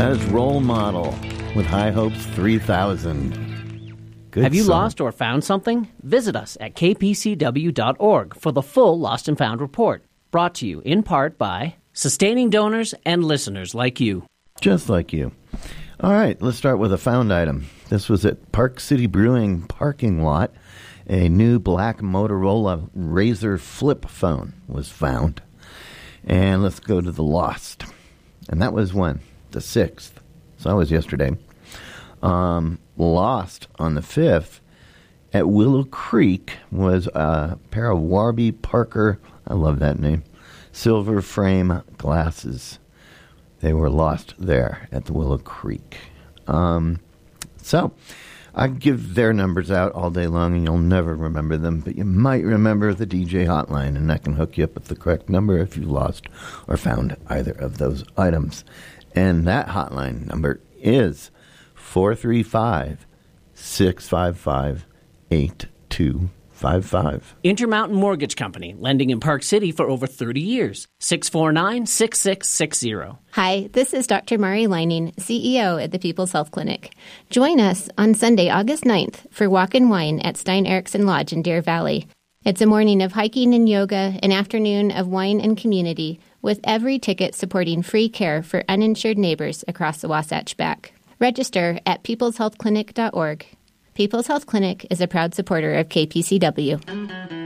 That is Role Model with High Hopes 3000. Good Have you song. lost or found something? Visit us at kpcw.org for the full Lost and Found report. Brought to you in part by sustaining donors and listeners like you. Just like you. All right, let's start with a found item. This was at Park City Brewing parking lot. A new black Motorola Razr flip phone was found. And let's go to the lost. And that was when? The 6th. So that was yesterday. Lost on the 5th at Willow Creek was a pair of Warby Parker, I love that name, silver frame glasses. They were lost there at the Willow Creek. So I give their numbers out all day long, and you'll never remember them, but you might remember the DJ hotline, and I can hook you up with the correct number if you lost or found either of those items. And that hotline number is 435-655-8255. Intermountain Mortgage Company, lending in Park City for over 30 years. 649-6660. Hi, this is Dr. Mari Leining, CEO at the People's Health Clinic. Join us on Sunday, August 9th for Walk and Wine at Stein Eriksen Lodge in Deer Valley. It's a morning of hiking and yoga, an afternoon of wine and community, with every ticket supporting free care for uninsured neighbors across the Wasatch Back. Register at peopleshealthclinic.org. People's Health Clinic is a proud supporter of KPCW.